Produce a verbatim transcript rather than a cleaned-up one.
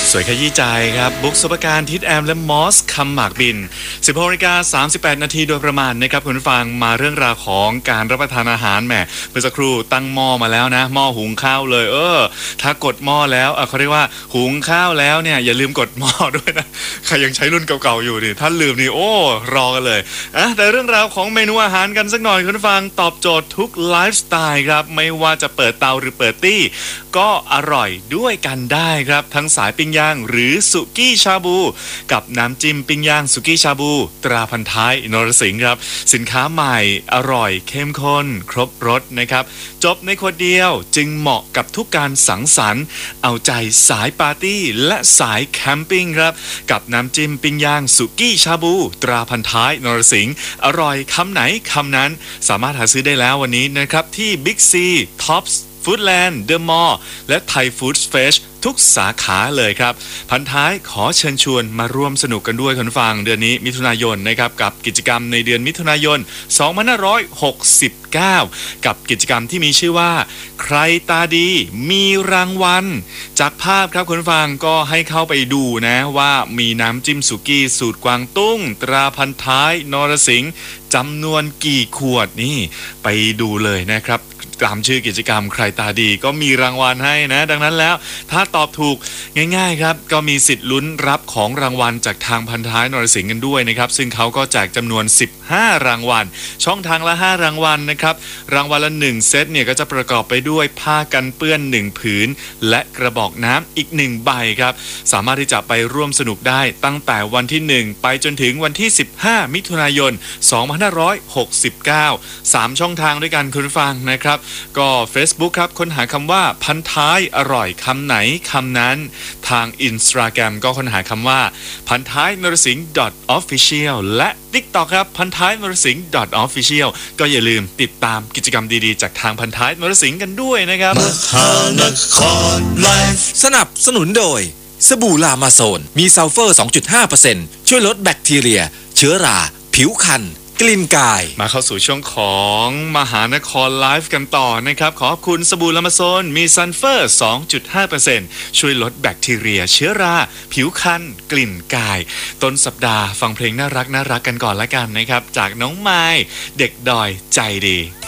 สวยขยี้ใจครับบุ๊กสุภการทิดแอมและมอสคำหมากบิน สิบหกนาฬิกาสามสิบแปดนาทีโดยประมาณนะครับคุณผู้ฟังมาเรื่องราวของการรับประทานอาหารแหมเมื่อสักครู่ตั้งหม้อมาแล้วนะหม้อหุงข้าวเลยเออถ้ากดหม้อแล้วเขาเรียกว่าหุงข้าวแล้วเนี่ยอย่าลืมกดหม้อด้วยนะใครยังใช้รุ่นเก่าๆอยู่นี่ท่านลืมนี่โอ้รอกันเลยอ่ะแต่เรื่องราวของเมนูอาหารกันสักหน่อยคุณผู้ฟังตอบโจทย์ทุกไลฟ์สไตล์ครับไม่ว่าจะเปิดเตาหรือเปิดตี้ก็อร่อยด้วยกันได้ครับทั้งสายปิ้งย่างหรือสุกี้ชาบูกับน้ำจิ้มปิ้งย่างสุกี้ชาบูตราพันท้ายนรสิงห์ครับสินค้าใหม่อร่อยเข้มข้นครบรสนะครับจบในขวดเดียวจึงเหมาะกับทุกการสังสรรค์เอาใจสายปาร์ตี้และสายแคมปิ้งครับกับน้ำจิ้มปิ้งย่างสุกี้ชาบูตราพันท้ายนรสิงห์อร่อยคำไหนคำนั้นสามารถหาซื้อได้แล้ววันนี้นะครับที่ Big C Topsฟู้ดแลนด์เดอะมอลล์และไทยฟู้ดเฟสทุกสาขาเลยครับพันท้ายขอเชิญชวนมาร่วมสนุกกันด้วยคุณฟังเดือนนี้มิถุนายนนะครับกับกิจกรรมในเดือนมิถุนายนสองพันห้าร้อยหกสิบเก้ากับกิจกรรมที่มีชื่อว่าใครตาดีมีรางวัลจากภาพครับคุณฟังก็ให้เข้าไปดูนะว่ามีน้ำจิ้มสุกี้สูตรกวางตุ้งตราพันท้ายนรสิงห์จำนวนกี่ขวดนี่ไปดูเลยนะครับตามชื่อกิจกรรมใครตาดีก็มีรางวัลให้นะดังนั้นแล้วถ้าตอบถูกง่ายๆครับก็มีสิทธิ์ลุ้นรับของรางวัลจากทางพันท้ายนรสิงห์กันด้วยนะครับซึ่งเขาก็แจกจำนวนสิบห้ารางวัลช่องทางละห้ารางวัลนะครับรางวัลละหนึ่งเซตเนี่ยก็จะประกอบไปด้วยผ้ากันเปื้อนหนึ่งผืนและกระบอกน้ำอีกหนึ่งใบครับสามารถที่จะไปร่วมสนุกได้ตั้งแต่วันที่หนึ่งไปจนถึงวันที่สิบห้ามิถุนายนสองพันห้าร้อยหกสิบเก้า สามช่องทางด้วยกันคุณฟังนะครับก็ Facebook ครับค้นหาคำว่าพันท้ายอร่อยคำไหนคำนั้นทาง Instagram ก็ค้นหาคำว่าพันท้ายนรสิงห์ .official และ TikTok ครับพันท้ายนรสิงห์ .official ก็อย่าลืมติดตามกิจกรรมดีๆจากทางพันท้ายนรสิงห์กันด้วยนะครับมหานครไลฟ์สนับสนุนโดยสบู่ลามาโซนมีซัลเฟอร์ สองจุดห้าเปอร์เซ็นต์ ช่วยลดแบคทีเรียเชื้อราผิวคันกลิ่นกายมาเข้าสู่ช่วงของมหานครไลฟ์กันต่อนะครับขอบคุณสบู่ลามาโซนมีซัลเฟอร์ สองจุดห้าเปอร์เซ็นต์ ช่วยลดแบคทีเรียเชื้อราผิวคันกลิ่นกายต้นสัปดาห์ฟังเพลงน่ารักน่ารักกันก่อนละกันนะครับจากน้องไม้เด็กดอยใจดี